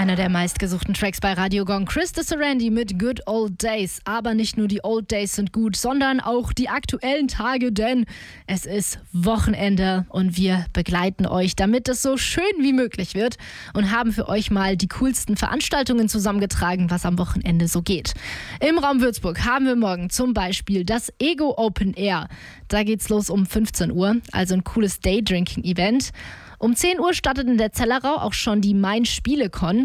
Einer der meistgesuchten Tracks bei Radio Gong, Chris de Serendy mit Good Old Days. Aber nicht nur die Old Days sind gut, sondern auch die aktuellen Tage, denn es ist Wochenende und wir begleiten euch, damit es so schön wie möglich wird und haben für euch mal die coolsten Veranstaltungen zusammengetragen, was am Wochenende so geht. Im Raum Würzburg haben wir morgen zum Beispiel das Ego Open Air. Da geht's los um 15 Uhr, also ein cooles Daydrinking-Event. Um 10 Uhr startet in der Zellerau auch schon die Main Spiele-Con.